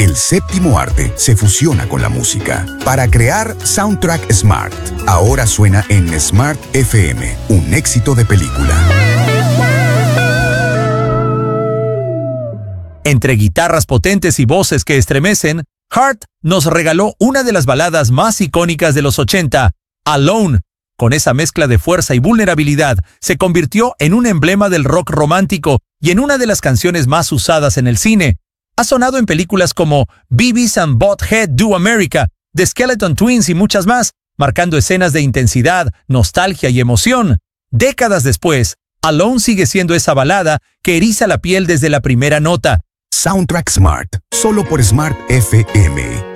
El séptimo arte se fusiona con la música para crear Soundtrack Smart. Ahora suena en Smart FM, un éxito de película. Entre guitarras potentes y voces que estremecen, Heart nos regaló una de las baladas más icónicas de los 80, Alone. Con esa mezcla de fuerza y vulnerabilidad, se convirtió en un emblema del rock romántico y en una de las canciones más usadas en el cine. Ha sonado en películas como Beavis and Butt-Head Do America, The Skeleton Twins y muchas más, marcando escenas de intensidad, nostalgia y emoción. Décadas después, Alone sigue siendo esa balada que eriza la piel desde la primera nota. Soundtrack Smart, solo por Smart FM.